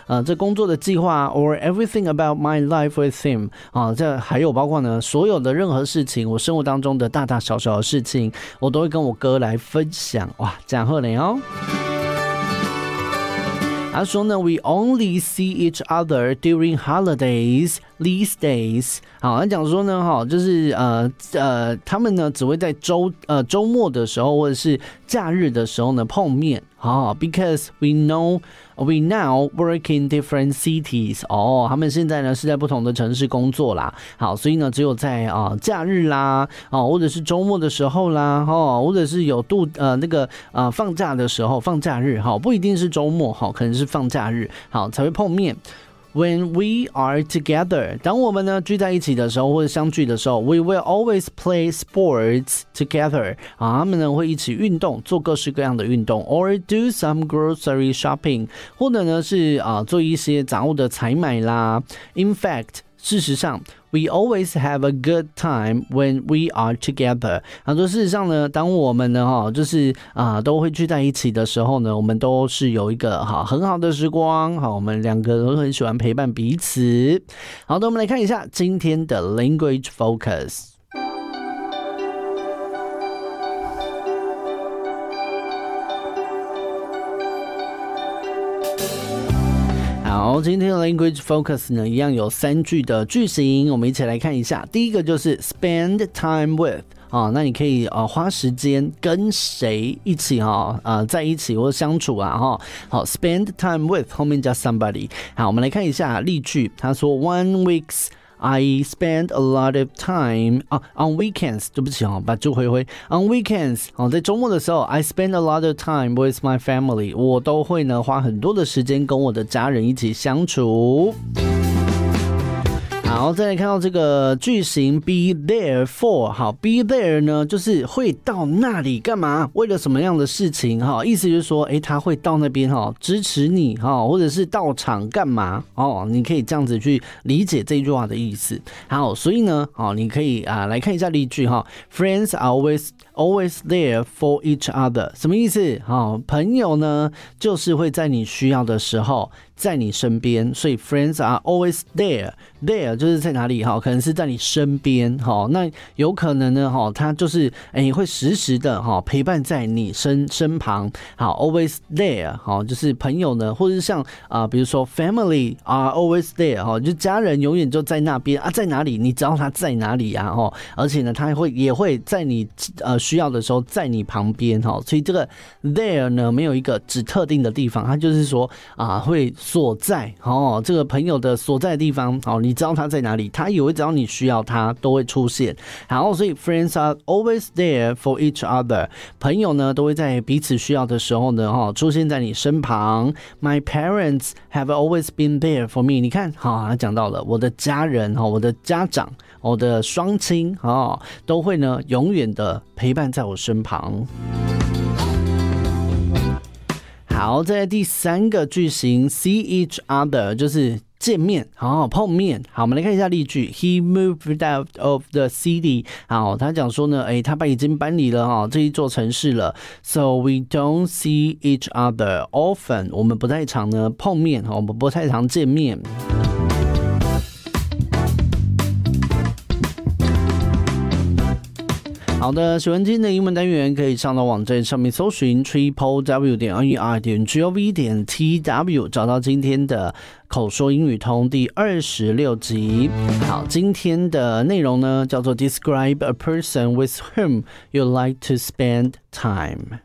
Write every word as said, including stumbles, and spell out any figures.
呃这工作的计划 or everything about my life with him 啊，这还有包括呢所有的任何事情，我生活当中的大大小小的事情，我都会跟我哥来分享。哇，这样好嘞哦。他说呢 ，We only see each other during holidays these days。好，他讲说呢，哈，就是呃呃，他们呢只会在周呃周末的时候或者是假日的时候呢碰面。哦 ，because we know we now work in different cities。哦，他们现在呢是在不同的城市工作啦。好，所以呢只有在啊、呃、假日啦，哦或者是周末的时候啦，哦或者是有度呃那个呃放假的时候，放假日，好不一定是周末，好可能是放假日，好才会碰面。When we are together， 当我们呢聚在一起的时候，或者相聚的时候 ，we will always play sports together。啊，他们呢会一起运动，做各式各样的运动 ，or do some grocery shopping， 或者呢是啊做一些杂物的采买啦。In fact， 事实上 ，we always have a good time when we are together。他说，事实上呢，当我们呢哈，就是啊都会聚在一起的时候呢，我们都是有一个哈很好的时光。好，我们两个都很喜欢陪伴彼此。好的，我们来看一下今天的 language focus。好，今天的 language focus 呢，一样有三句的句型，我们一起来看一下。第一个就是 spend time with。哦，那你可以呃花时间跟谁一起哈呃在一起或相处啊哈。好 ，spend time with 后面加 somebody。好，我们来看一下例句。他说 ，One week's I spend a lot of time、啊、on weekends。对不起哦，把就回回 on weekends。哦，在周末的时候 ，I spend a lot of time with my family。我都会呢花很多的时间跟我的家人一起相处。好，再来看到这个句型 be there for。 好 be there 呢就是会到那里干嘛，为了什么样的事情，意思就是说诶他会到那边支持你，或者是到场干嘛，你可以这样子去理解这句话的意思。好，所以呢你可以来看一下例句 Friends are always always there for each other。 什么意思？朋友呢就是会在你需要的时候在你身边，所以 friends are always there。 there 就是在哪里，可能是在你身边，那有可能呢他就是会时时的陪伴在你身身旁。好 always there 就是朋友呢，或者是像比如说 family are always there， 就家人永远就在那边啊，在哪里你知道他在哪里啊，而且呢他会也会在你需要的时候在你旁边，所以这个 there 呢没有一个指特定的地方，它就是说会所在，哦，这个朋友的所在的地方，哦，你知道他在哪里，他也会知道你需要他，都会出现。好，所以 friends are always there for each other。 朋友呢都会在彼此需要的时候呢，哦，出现在你身旁。My parents have always been there for me。 你看，好，他讲到了我的家人，我的家长，我的双亲，哦，都会呢永远的陪伴在我身旁。好，再来第三个句型 see each other 就是见面，好，碰面。好，我们来看一下例句。 He moved out of the city。 好，他讲说呢，诶，他已经搬离了这一座城市了。 So we don't see each other often。 我们不太常呢碰面，我们不太常见面。好的，喜欢今天的英文单元，可以上到网站上面搜寻 triple w 点 n e r 点 gov 点 t w， 找到今天的口说英语通第二十六集。好，今天的内容呢叫做 Describe a person with whom you like to spend time。